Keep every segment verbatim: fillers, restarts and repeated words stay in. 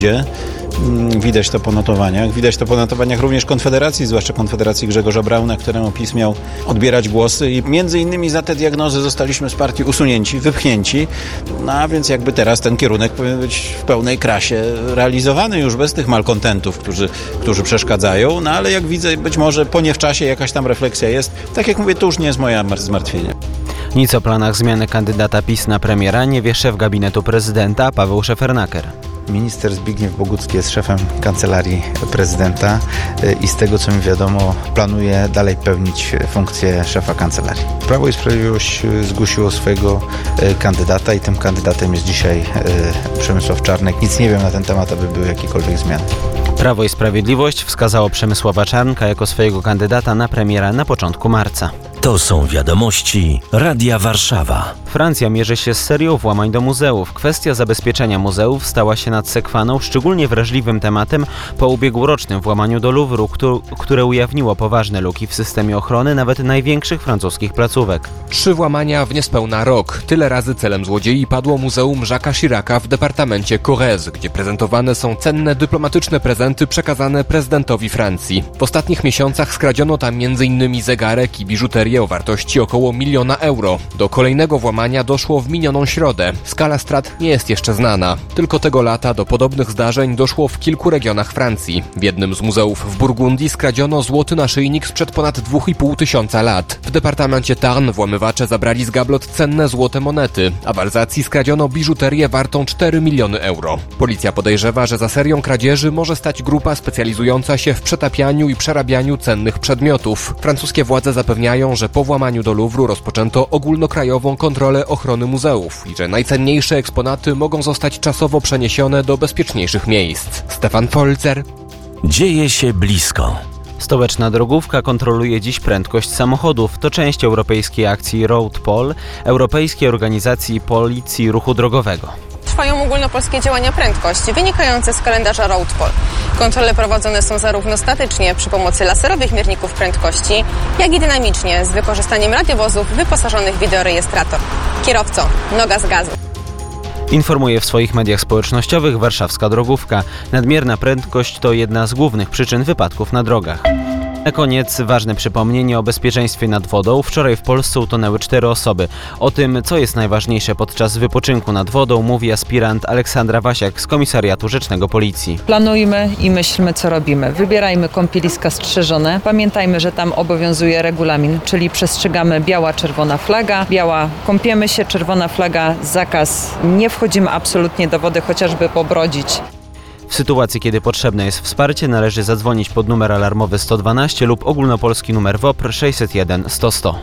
Widać to po notowaniach. Widać to po notowaniach również Konfederacji, zwłaszcza Konfederacji Grzegorza Brauna, któremu PiS miał odbierać głosy i między innymi za te diagnozy zostaliśmy z partii usunięci, wypchnięci. No a więc jakby teraz ten kierunek powinien być w pełnej krasie realizowany już bez tych malkontentów, którzy, którzy przeszkadzają. No ale jak widzę, być może po nie w czasie jakaś tam refleksja jest. Tak jak mówię, to już nie jest moje zmartwienie. Nic o planach zmiany kandydata PiS na premiera nie wie szef gabinetu prezydenta Paweł Szefernaker. Minister Zbigniew Bogucki jest szefem Kancelarii Prezydenta i z tego, co mi wiadomo, planuje dalej pełnić funkcję szefa Kancelarii. Prawo i Sprawiedliwość zgłosiło swojego kandydata i tym kandydatem jest dzisiaj Przemysław Czarnek. Nic nie wiem na ten temat, aby były jakiekolwiek zmiany. Prawo i Sprawiedliwość wskazało Przemysława Czarnka jako swojego kandydata na premiera na początku marca. To są wiadomości Radia Warszawa. Francja mierzy się z serią włamań do muzeów. Kwestia zabezpieczenia muzeów stała się nad Sekwaną szczególnie wrażliwym tematem po ubiegłorocznym włamaniu do Louvru, które ujawniło poważne luki w systemie ochrony nawet największych francuskich placówek. Trzy włamania w niespełna rok. Tyle razy celem złodziei padło Muzeum Jacques'a Chiraca w departamencie Corrèze, gdzie prezentowane są cenne dyplomatyczne prezenty przekazane prezydentowi Francji. W ostatnich miesiącach skradziono tam między innymi zegarek i biżuterię o wartości około miliona euro. Do kolejnego włamania doszło w minioną środę. Skala strat nie jest jeszcze znana. Tylko tego lata do podobnych zdarzeń doszło w kilku regionach Francji. W jednym z muzeów w Burgundii skradziono złoty naszyjnik sprzed ponad dwa i pół tysiąca lat. W departamencie Tarn włamywacze zabrali z gablot cenne złote monety, a w Alzacji skradziono biżuterię wartą cztery miliony euro. Policja podejrzewa, że za serią kradzieży może stać grupa specjalizująca się w przetapianiu i przerabianiu cennych przedmiotów. Francuskie władze zapewniają, że po włamaniu do Louvru rozpoczęto ogólnokrajową kontrolę ochrony muzeów i że najcenniejsze eksponaty mogą zostać czasowo przeniesione do bezpieczniejszych miejsc. Stefan Folzer. Dzieje się blisko. Stołeczna drogówka kontroluje dziś prędkość samochodów. To część europejskiej akcji Road Pol, Europejskiej Organizacji Policji Ruchu Drogowego. Trwają ogólnopolskie działania prędkości wynikające z kalendarza Road Pol. Kontrole prowadzone są zarówno statycznie przy pomocy laserowych mierników prędkości, jak i dynamicznie z wykorzystaniem radiowozów wyposażonych w wideorejestrator. Kierowco, noga z gazu. Informuje w swoich mediach społecznościowych warszawska drogówka. Nadmierna prędkość to jedna z głównych przyczyn wypadków na drogach. Na koniec ważne przypomnienie o bezpieczeństwie nad wodą. Wczoraj w Polsce utonęły cztery osoby. O tym, co jest najważniejsze podczas wypoczynku nad wodą, mówi aspirant Aleksandra Wasiak z Komisariatu Rzecznego Policji. Planujmy i myślmy, co robimy. Wybierajmy kąpieliska strzeżone. Pamiętajmy, że tam obowiązuje regulamin, czyli przestrzegamy biała, czerwona flaga. Biała, kąpiemy się, czerwona flaga, zakaz. Nie wchodzimy absolutnie do wody, chociażby pobrodzić. W sytuacji, kiedy potrzebne jest wsparcie, należy zadzwonić pod numer alarmowy sto dwanaście lub ogólnopolski numer W O P R sześćset jeden sto sto.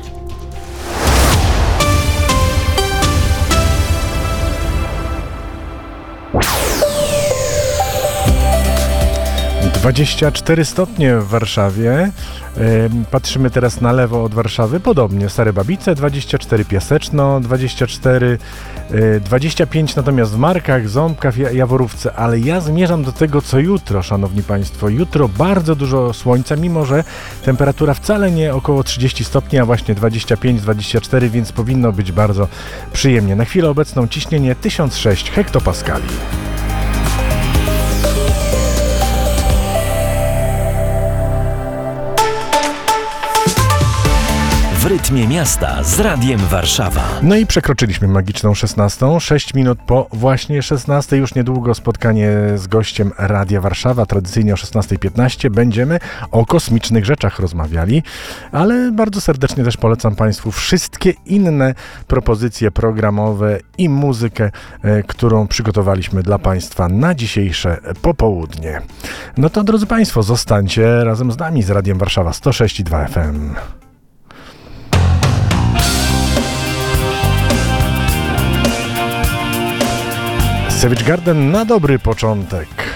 dwadzieścia cztery stopnie w Warszawie. Patrzymy teraz na lewo od Warszawy. Podobnie. Stare Babice, dwadzieścia cztery Piaseczno, dwadzieścia cztery, dwadzieścia pięć natomiast w Markach, Ząbkach, Jaworówce. Ale ja zmierzam do tego, co jutro, szanowni państwo. Jutro bardzo dużo słońca, mimo że temperatura wcale nie około trzydzieści stopni, a właśnie dwadzieścia pięć dwadzieścia cztery, więc powinno być bardzo przyjemnie. Na chwilę obecną ciśnienie tysiąc sześć hektopaskali. W rytmie miasta z Radiem Warszawa. No i przekroczyliśmy magiczną szesnastą. sześć minut po właśnie szesnastej. Już niedługo spotkanie z gościem Radia Warszawa. Tradycyjnie o szesnasta piętnaście będziemy o kosmicznych rzeczach rozmawiali, ale bardzo serdecznie też polecam Państwu wszystkie inne propozycje programowe i muzykę, e, którą przygotowaliśmy dla Państwa na dzisiejsze popołudnie. No to drodzy Państwo, zostańcie razem z nami z Radiem Warszawa sto sześć i dwa F M. Savage Garden na dobry początek.